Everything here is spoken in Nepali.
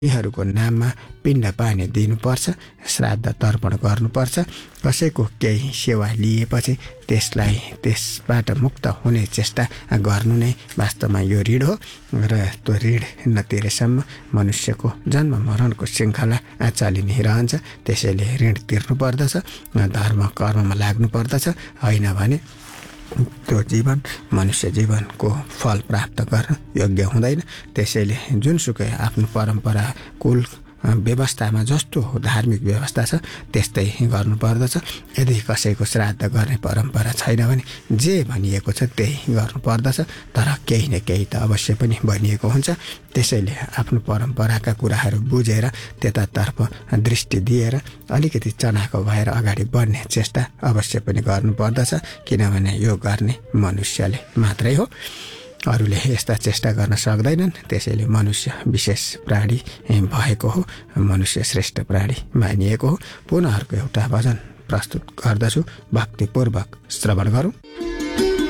यीहरूको नाममा पिण्ड पानी दिनुपर्छ, श्राद्ध तर्पण गर्नुपर्छ। कसैको केही सेवा लिएपछि त्यसबाट मुक्त हुने चेष्टा गर्नु नै वास्तवमा यो ऋण हो र त्यो ऋण नतिरेसम्म मनुष्यको जन्म मरणको श्रृङ्खला चलि नै रहन्छ। त्यसैले ऋण तिर्नु पर्दछ, धर्म कर्ममा लाग्नु पर्दछ, होइन भने त्यो जीवन मनुष्य जीवनको फल प्राप्त गर्न योग्य हुँदैन। त्यसैले जुनसुकै आफ्नो परम्परा कुल व्यवस्थामा जस्तो धार्मिक व्यवस्था छ त्यस्तै गर्नुपर्दछ। यदि कसैको श्राद्ध गर्ने परम्परा छैन भने जे भनिएको छ त्यही गर्नुपर्दछ, तर केही न केही त अवश्य पनि भनिएको हुन्छ। त्यसैले आफ्नो परम्पराका कुराहरू बुझेर त्यतातर्फ दृष्टि दिएर अलिकति चनाखो भएर अगाडि बढ्ने चेष्टा अवश्य पनि गर्नुपर्दछ, किनभने यो गर्ने मनुष्यले मात्रै हो, अरूले यस्ता चेष्टा गर्न सक्दैनन्। त्यसैले मनुष्य विशेष प्राणी भएको हो, मनुष्य श्रेष्ठ प्राणी मानिएको हो। पुनः अर्को एउटा भजन प्रस्तुत गर्दछु, भक्तिपूर्वक श्रवण गरौँ।